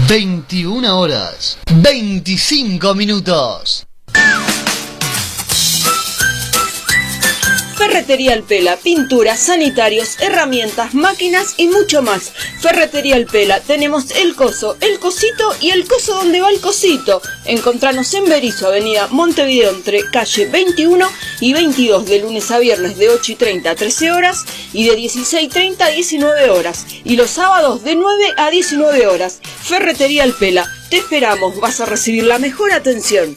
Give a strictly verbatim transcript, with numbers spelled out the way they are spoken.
veintiuna horas, veinticinco minutos. Ferretería El Pela, pinturas, sanitarios, herramientas, máquinas y mucho más. Ferretería El Pela, tenemos el coso, el cosito y el coso donde va el cosito. Encontranos en Berisso, avenida Montevideo, entre calle veintiuno y veintidós, de lunes a viernes de ocho y treinta a trece horas y de dieciséis y treinta a diecinueve horas. Y los sábados de nueve a diecinueve horas. Ferretería El Pela, te esperamos, vas a recibir la mejor atención.